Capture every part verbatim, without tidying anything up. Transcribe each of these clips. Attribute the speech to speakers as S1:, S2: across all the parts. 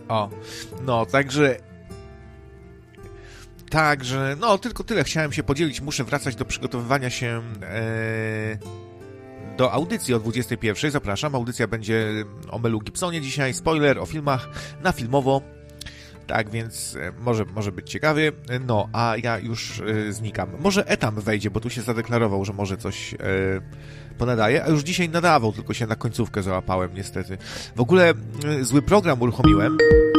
S1: O, no, także... Także, no, tylko tyle chciałem się podzielić. Muszę wracać do przygotowywania się e, do audycji o dwudziestej pierwszej. Zapraszam, audycja będzie o Melu Gibsonie dzisiaj. Spoiler o filmach na filmowo. Tak, więc może, może być ciekawy. No, a ja już e, znikam. Może Etam wejdzie, bo tu się zadeklarował, że może coś e, ponadaje, a już dzisiaj nadawał, tylko się na końcówkę załapałem niestety. W ogóle e, zły program uruchomiłem.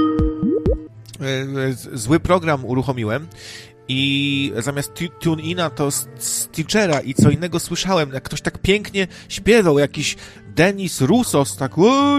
S1: Zły program uruchomiłem i zamiast TuneIna to Stitchera i co innego słyszałem, jak ktoś tak pięknie śpiewał, jakiś Denis Roussos, tak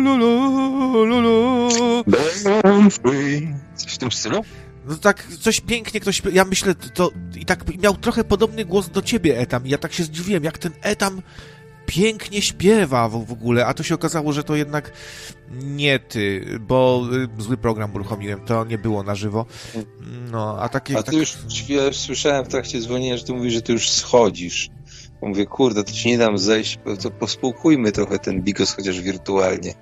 S2: coś w tym stylu?
S1: No tak, coś pięknie ktoś, ja myślę, to i tak miał trochę podobny głos do ciebie, Etam, i ja tak się zdziwiłem, jak ten Etam pięknie śpiewa w, w ogóle, a to się okazało, że to jednak nie ty, bo y, zły program uruchomiłem, to nie było na żywo. No, a takie...
S2: A ty tak... już chwilę słyszałem w trakcie dzwonienia, że ty mówisz, że ty już schodzisz. Mówię, kurde, to ci nie dam zejść, to pospółkujmy trochę ten Bigos, chociaż wirtualnie.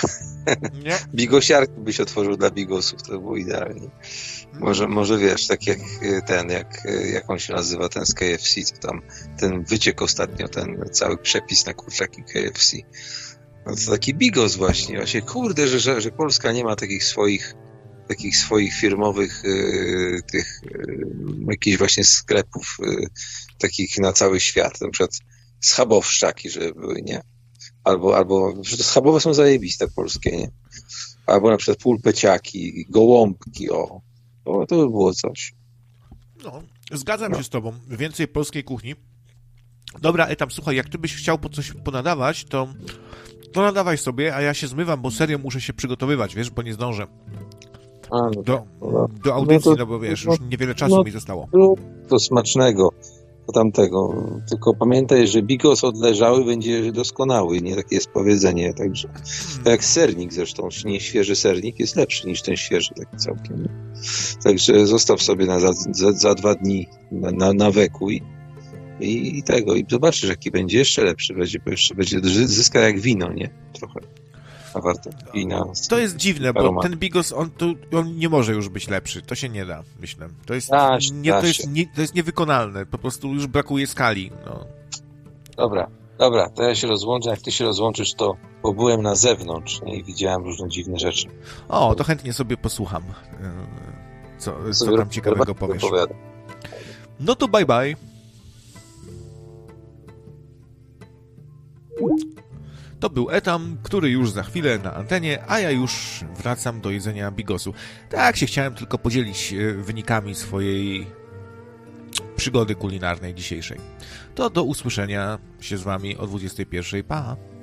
S1: Nie?
S2: Bigosiarki byś otworzył dla Bigosów, to było idealnie. Może, może wiesz, tak jak ten, jak, jak on się nazywa, ten z K F C, to tam ten wyciek ostatnio, ten cały przepis na kurczaki K F C. No to taki Bigos właśnie, właśnie kurde, że, że, że Polska nie ma takich swoich takich swoich firmowych y, tych y, jakichś właśnie sklepów y, takich na cały świat, na przykład schabowszczaki, żeby były, nie? Albo, albo, że to schabowe są zajebiste polskie, nie? Albo na przykład pulpeciaki, gołąbki, o. o to by było coś.
S1: No, zgadzam
S2: no.
S1: się z tobą. Więcej polskiej kuchni. Dobra, Etam, słuchaj, jak ty byś chciał po coś ponadawać, to, to nadawaj sobie, a ja się zmywam, bo serio muszę się przygotowywać, wiesz, bo nie zdążę.
S2: A, no,
S1: do,
S2: no,
S1: do audycji, no,
S2: no to,
S1: no bo wiesz,
S2: no,
S1: już niewiele czasu
S2: no,
S1: mi zostało.
S2: No, to smacznego, to tamtego. Tylko pamiętaj, że bigos odleżały będzie doskonały, nie? Takie jest powiedzenie, także tak jak sernik zresztą, nie świeży sernik jest lepszy niż ten świeży, taki całkiem. Nie? Także zostaw sobie na, za, za, za dwa dni na, na, na weku i, i, i tego, i zobaczysz, jaki będzie jeszcze lepszy, będzie, jeszcze będzie zyska jak wino, nie? Trochę. Warto wina.
S1: To jest dziwne, bo
S2: aromat.
S1: ten bigos, on, to, on nie może już być lepszy. To się nie da, myślę. To jest,
S2: da,
S1: nie,
S2: da
S1: to jest, nie, to jest niewykonalne. Po prostu już brakuje skali. No.
S2: Dobra, dobra, to ja się rozłączę. Jak ty się rozłączysz, to bo byłem na zewnątrz, nie? I widziałem różne dziwne rzeczy.
S1: O, to chętnie sobie posłucham. Co, co tam ciekawego powiesz.
S2: Opowiadam.
S1: No to bye bye. To był Etam, który już za chwilę na antenie, a ja już wracam do jedzenia bigosu. Tak się chciałem tylko podzielić wynikami swojej przygody kulinarnej dzisiejszej. To do usłyszenia się z wami o dwudziestej pierwszej. Pa!